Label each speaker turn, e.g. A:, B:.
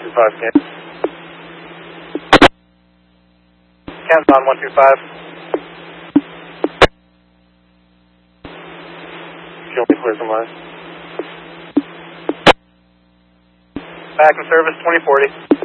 A: 125, can. Can's on 125. Show me clear some lines. Back in service 2040.